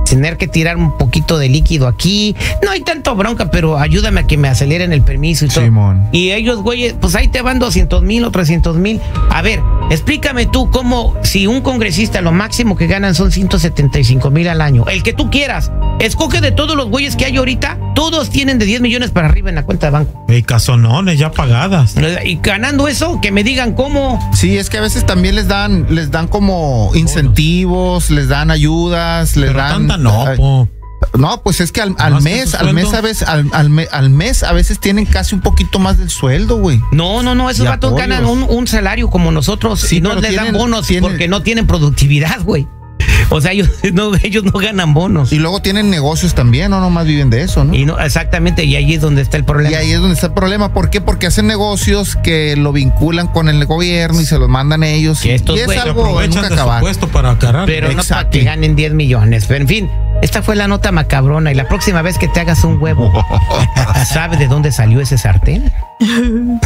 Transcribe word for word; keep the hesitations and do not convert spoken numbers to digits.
tener que tirar un poquito de líquido aquí. No hay tanto bronca, pero ayúdame a que me aceleren el permiso y todo. Simón. Y ellos, güey, pues ahí te van doscientos mil o trescientos mil. A ver, explícame tú cómo, si un congresista lo máximo que ganan son ciento setenta y cinco mil al año, el que tú quieras, escoge de todos los güeyes que hay ahorita, todos tienen de diez millones para arriba en la cuenta de banco. Y casonones ya pagadas. Y ganando eso, que me digan cómo. Sí, es que a veces también les dan, les dan como incentivos, les dan ayudas, les Pero dan. tanta no, ay, po. No, pues es que al, al Más que mes, su al mes sueldo. a veces, al, al, me- al mes a veces tienen casi un poquito más del sueldo, güey. No, no, no, esos Y vatos apoyos. ganan un, un salario como nosotros Sí, y no pero les dan tienen- bonos tienen- porque no tienen productividad, güey. O sea, ellos no, ellos no ganan bonos. Y luego tienen negocios también, no nomás viven de eso, ¿no? Y no, exactamente, y ahí es donde está el problema. Y ahí es donde está el problema. ¿Por qué? Porque hacen negocios que lo vinculan con el gobierno y se los mandan ellos. Que y, estos y es güeyes Se algo de aprovechan nunca de su acabar. puesto para agarrar. Pero no para Exacto. que ganen diez millones. Pero en fin, esta fue la nota macabrona. Y la próxima vez que te hagas un huevo, ¿sabe de dónde salió ese sartén?